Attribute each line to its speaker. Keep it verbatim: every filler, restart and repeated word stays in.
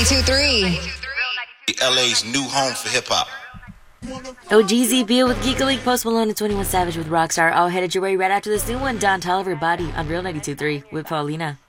Speaker 1: ninety-two point three.
Speaker 2: L A's new home for hip hop.
Speaker 3: O G Z B with Geek League, Post Malone and twenty-one Savage with Rockstar, all headed your way right after this new one. Don Toliver, Body on Real ninety-two point three with Paulina.